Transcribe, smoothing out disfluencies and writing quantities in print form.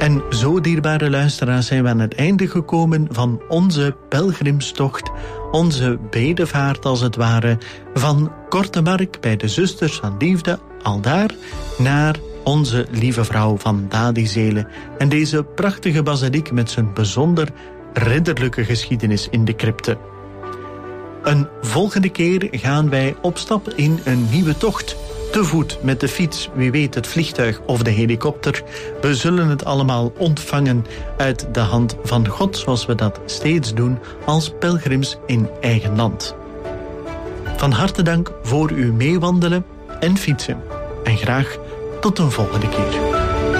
En zo, dierbare luisteraars, zijn we aan het einde gekomen van onze pelgrimstocht, onze bedevaart als het ware, van Kortemark bij de Zusters van Liefde, aldaar, naar onze Lieve Vrouw van Dadizelen. En deze prachtige basiliek met zijn bijzonder ridderlijke geschiedenis in de crypte. Een volgende keer gaan wij op stap in een nieuwe tocht. Te voet, met de fiets, wie weet het vliegtuig of de helikopter. We zullen het allemaal ontvangen uit de hand van God, zoals we dat steeds doen als pelgrims in eigen land. Van harte dank voor uw meewandelen en fietsen. En graag tot een volgende keer.